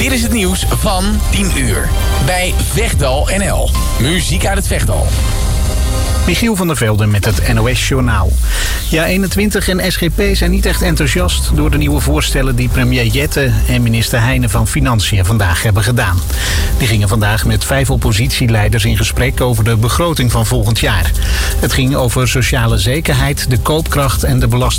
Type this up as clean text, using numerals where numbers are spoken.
Dit is het nieuws van 10 uur. Bij Vechtdal NL. Muziek uit het Vechtdal. Michiel van der Velde met het NOS-journaal. Ja21 en SGP zijn niet echt enthousiast door de nieuwe voorstellen die premier Jette en minister Heijnen van Financiën vandaag hebben gedaan. Die gingen vandaag met 5 oppositieleiders in gesprek over de begroting van volgend jaar. Het ging over sociale zekerheid, de koopkracht en de belasting.